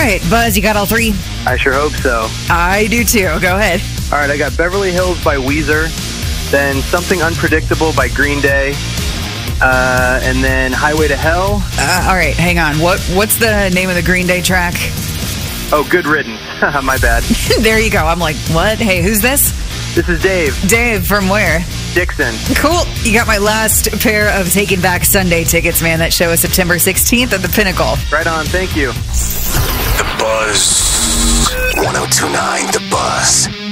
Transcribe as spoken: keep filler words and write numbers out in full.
right, Buzz, you got all three? I sure hope so. I do too. Go ahead. All right, I got Beverly Hills by Weezer, then Something Unpredictable by Green Day, uh, and then Highway to Hell. Uh, all right, hang on. What What's the name of the Green Day track? Oh, Good Riddance. My bad. There you go. I'm like, what? Hey, who's this? This is Dave. Dave, from where? Dixon. Cool. You got my last pair of Taking Back Sunday tickets, man. That show is September sixteenth at the Pinnacle. Right on. Thank you. The Buzz. one oh two point nine The Buzz.